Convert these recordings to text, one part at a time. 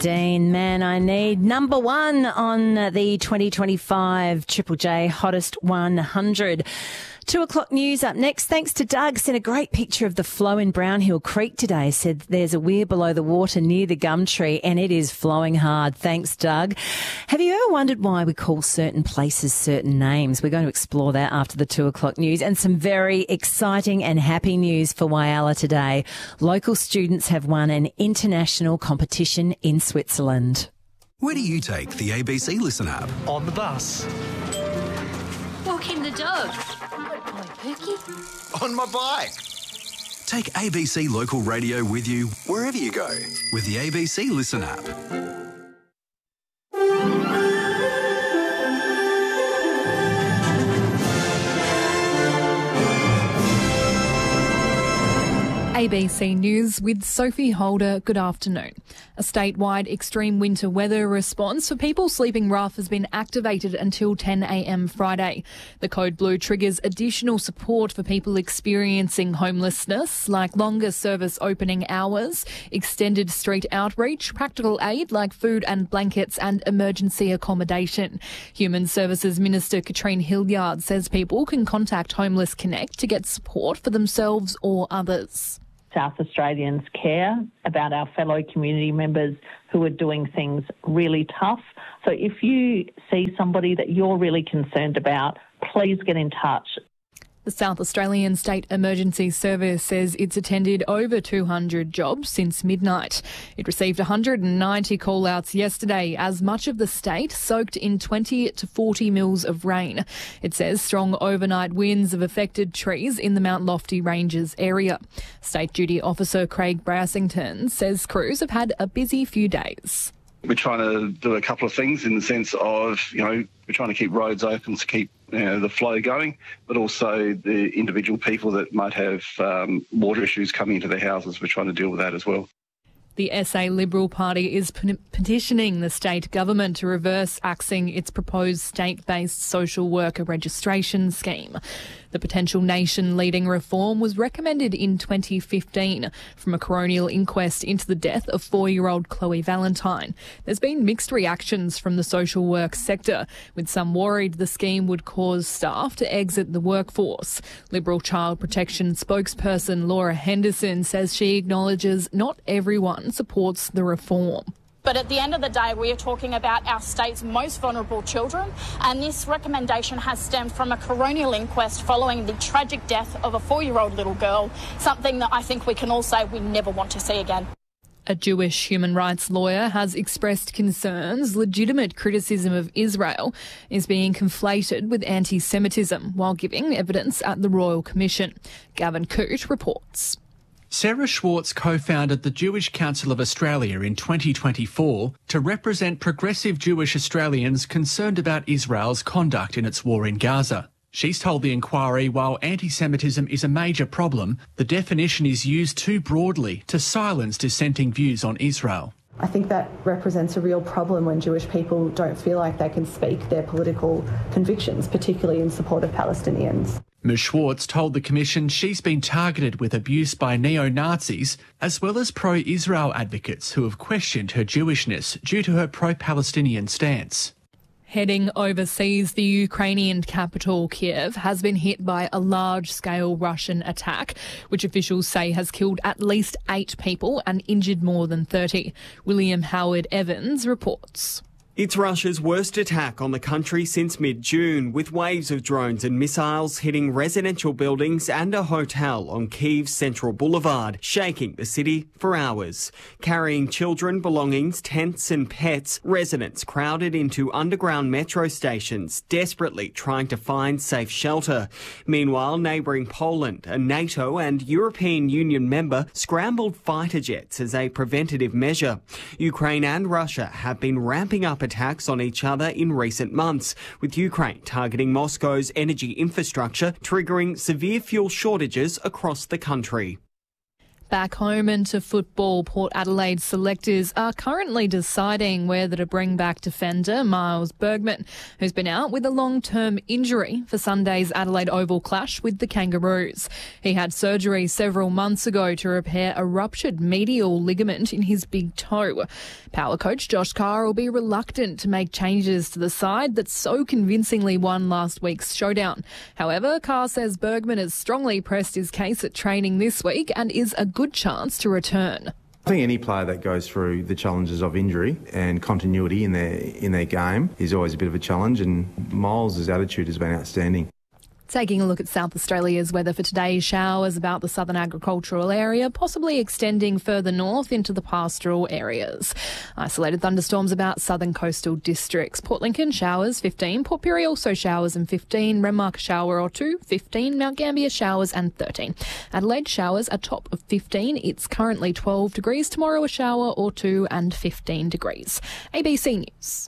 Dean, Man I Need, number one on the 2025 Triple J Hottest 100. 2 o'clock news up next. Thanks to Doug. Sent a great picture of the flow in Brownhill Creek today. Said there's a weir below the water near the gum tree and it is flowing hard. Thanks, Doug. Have you ever wondered why we call certain places certain names? We're going to explore that after the 2 o'clock news, and some very exciting and happy news for Whyalla today. Local students have won an international competition in Switzerland. Where do you take the ABC Listen app? On the bus. Walking the dog. Pookie. On my bike. Take ABC Local Radio with you wherever you go with the ABC Listen app. ABC News with Sophie Holder. Good afternoon. A statewide extreme winter weather response for people sleeping rough has been activated until 10 a.m. Friday. The Code Blue triggers additional support for people experiencing homelessness, like longer service opening hours, extended street outreach, practical aid like food and blankets, and emergency accommodation. Human Services Minister Katrine Hilliard says people can contact Homeless Connect to get support for themselves or others. South Australians care about our fellow community members who are doing things really tough. So if you see somebody that you're really concerned about, please get in touch. The South Australian State Emergency Service says it's attended over 200 jobs since midnight. It received 190 call-outs yesterday as much of the state soaked in 20 to 40 mils of rain. It says strong overnight winds have affected trees in the Mount Lofty Ranges area. State Duty Officer Craig Brassington says crews have had a busy few days. We're trying to do a couple of things in the sense of, we're trying to keep roads open to keep the flow going, but also the individual people that might have water issues coming into their houses. We're trying to deal with that as well. The SA Liberal Party is petitioning the state government to reverse axing its proposed state-based social worker registration scheme. The potential nation-leading reform was recommended in 2015 from a coronial inquest into the death of 4-year-old Chloe Valentine. There's been mixed reactions from the social work sector, with some worried the scheme would cause staff to exit the workforce. Liberal Child Protection spokesperson Laura Henderson says she acknowledges not everyone supports the reform. But at the end of the day, we are talking about our state's most vulnerable children, and this recommendation has stemmed from a coronial inquest following the tragic death of a 4-year-old little girl, something that I think we can all say we never want to see again. A Jewish human rights lawyer has expressed concerns legitimate criticism of Israel is being conflated with anti-Semitism while giving evidence at the Royal Commission. Gavin Coote reports. Sarah Schwartz co-founded the Jewish Council of Australia in 2024 to represent progressive Jewish Australians concerned about Israel's conduct in its war in Gaza. She's told the inquiry while anti-Semitism is a major problem, the definition is used too broadly to silence dissenting views on Israel. I think that represents a real problem when Jewish people don't feel like they can speak their political convictions, particularly in support of Palestinians. Ms Schwartz told the Commission she's been targeted with abuse by neo-Nazis as well as pro-Israel advocates who have questioned her Jewishness due to her pro-Palestinian stance. Heading overseas, the Ukrainian capital, Kiev, has been hit by a large-scale Russian attack, which officials say has killed at least 8 people and injured more than 30. William Howard Evans reports. It's Russia's worst attack on the country since mid-June, with waves of drones and missiles hitting residential buildings and a hotel on Kyiv's Central Boulevard, shaking the city for hours. Carrying children, belongings, tents and pets, residents crowded into underground metro stations, desperately trying to find safe shelter. Meanwhile, neighbouring Poland, a NATO and European Union member, scrambled fighter jets as a preventative measure. Ukraine and Russia have been ramping up attacks on each other in recent months, with Ukraine targeting Moscow's energy infrastructure, triggering severe fuel shortages across the country. Back home into football, Port Adelaide selectors are currently deciding whether to bring back defender Miles Bergman, who's been out with a long-term injury for Sunday's Adelaide Oval clash with the Kangaroos. He had surgery several months ago to repair a ruptured medial ligament in his big toe. Power coach Josh Carr will be reluctant to make changes to the side that so convincingly won last week's showdown. However, Carr says Bergman has strongly pressed his case at training this week and is a good chance to return. I think any player that goes through the challenges of injury and continuity in their game is always a bit of a challenge, and Miles' attitude has been outstanding. Taking a look at South Australia's weather for today, showers about the southern agricultural area, possibly extending further north into the pastoral areas. Isolated thunderstorms about southern coastal districts. Port Lincoln, showers 15. Port Pirie also showers and 15. Renmark, showers or 2, 15. Mount Gambier, showers and 13. Adelaide, showers a top of 15. It's currently 12 degrees. Tomorrow, a shower or 2 and 15 degrees. ABC News.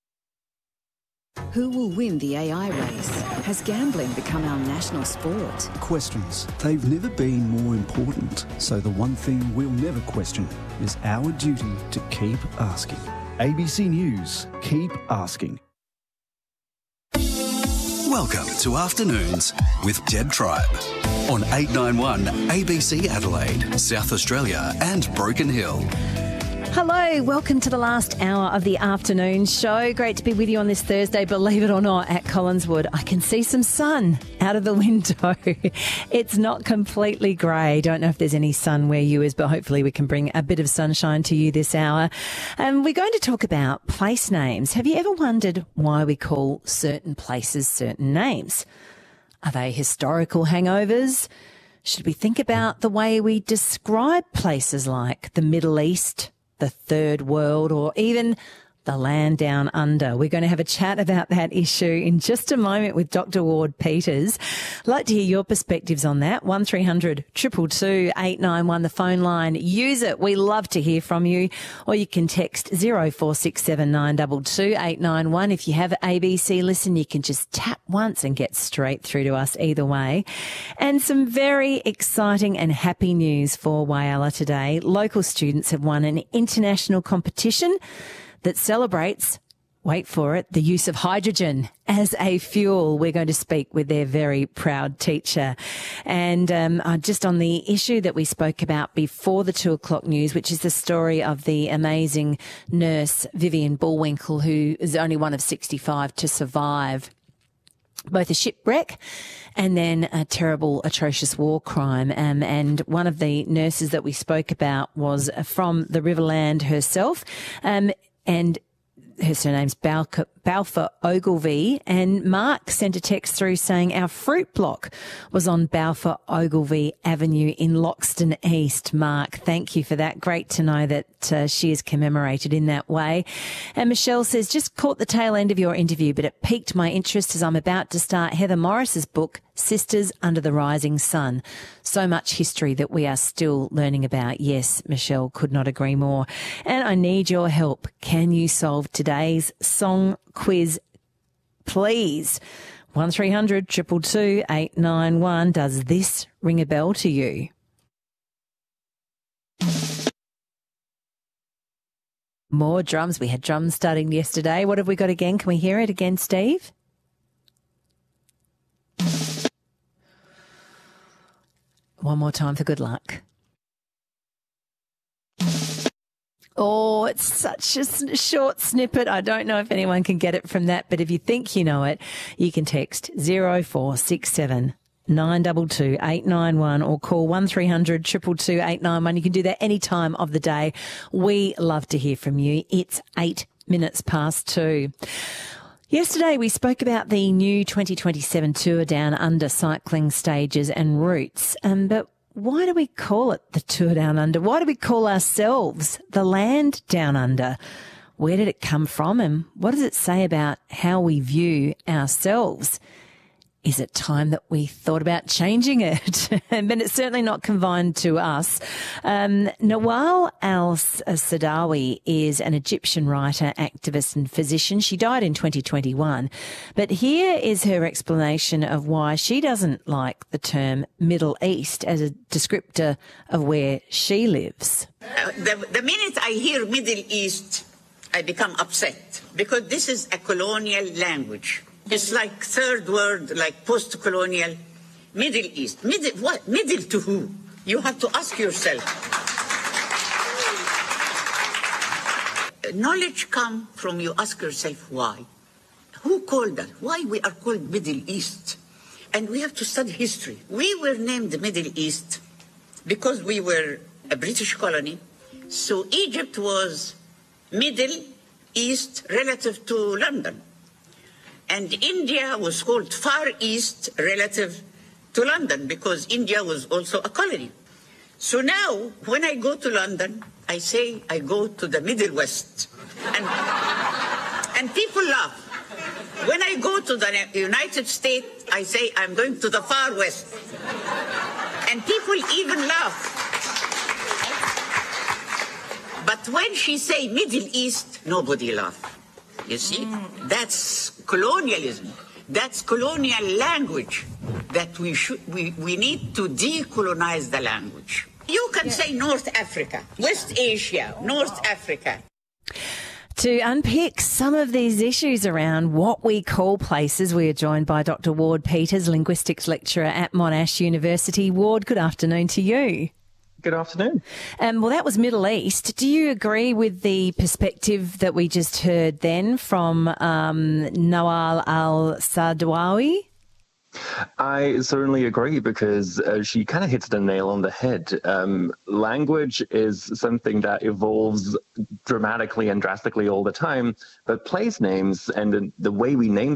Who will win the AI race? Has gambling become our national sport? Questions. They've never been more important. So the one thing we'll never question is our duty to keep asking. ABC News. Keep asking. Welcome to Afternoons with Deb Tribe on 891 ABC Adelaide, South Australia and Broken Hill. Hello, welcome to the last hour of the afternoon show. Great to be with you on this Thursday. Believe it or not, at Collinswood, I can see some sun out of the window. It's not completely grey. Don't know if there's any sun where you is, but hopefully we can bring a bit of sunshine to you this hour. We're going to talk about place names. Have you ever wondered why we call certain places certain names? Are they historical hangovers? Should we think about the way we describe places like the Middle East, the Third World, or even the land down under? We're going to have a chat about that issue in just a moment with Dr. Ward Peters. I'd like to hear your perspectives on that. 1300 222 891, the phone line. Use it. We love to hear from you. Or you can text 0467 922 891. If you have ABC Listen, you can just tap once and get straight through to us either way. And some very exciting and happy news for Whyalla today. Local students have won an international competition that celebrates, wait for it, the use of hydrogen as a fuel. We're going to speak with their very proud teacher. And just on the issue that we spoke about before the 2 o'clock news, which is the story of the amazing nurse Vivian Bullwinkle, who is only one of 65 to survive both a shipwreck and then a terrible, atrocious war crime. And one of the nurses that we spoke about was from the Riverland herself. And her surname's Balfour Ogilvie, and Mark sent a text through saying our fruit block was on Balfour Ogilvie Avenue in Loxton East. Mark, thank you for that. Great to know that she is commemorated in that way. And Michelle says, just caught the tail end of your interview, but it piqued my interest as I'm about to start Heather Morris's book, Sisters Under the Rising Sun. So much history that we are still learning about. Yes, Michelle, could not agree more. And I need your help. Can you solve today's song quiz, please? 1300 222 891. Does this ring a bell to you? More drums. We had drums starting yesterday. What have we got again? Can we hear it again, Steve? One more time for good luck. Oh, it's such a short snippet. I don't know if anyone can get it from that, but if you think you know it, you can text 0467 922 891 or call 1300 222 891. You can do that any time of the day. We love to hear from you. It's 8 minutes past 2. Yesterday, we spoke about the new 2027 Tour Down Under cycling stages and routes. But why do we call it the Tour Down Under? Why do we call ourselves the Land Down Under? Where did it come from, and what does it say about how we view ourselves? is it time that we thought about changing it? But it's certainly not confined to us. Nawal al-Saadawi is an Egyptian writer, activist and physician. She died in 2021. But here is her explanation of why she doesn't like the term Middle East as a descriptor of where she lives. The minute I hear Middle East, I become upset because this is a colonial language. It's like third world, like post-colonial. Middle East. What? Middle to who? You have to ask yourself. Knowledge comes from you ask yourself why. Who called that? Why we are called Middle East? And we have to study history. We were named the Middle East because we were a British colony. So Egypt was Middle East relative to London. And India was called Far East relative to London because India was also a colony. So now, when I go to London, I say I go to the Middle West. And people laugh. When I go to the United States, I say I'm going to the Far West. And people even laugh. But when she say Middle East, nobody laughs. You see, that's colonialism. That's colonial language that we need to decolonize the language. You can say North Africa, West Asia, North Africa. To unpick some of these issues around what we call places, we are joined by Dr. Ward Peters, linguistics lecturer at Monash University. Ward, good afternoon to you. Good afternoon. Well, that was Middle East. Do you agree with the perspective that we just heard then from Nawal al-Saadawi? I certainly agree because she kind of hits the nail on the head. Language is something that evolves dramatically and drastically all the time, but place names and the way we name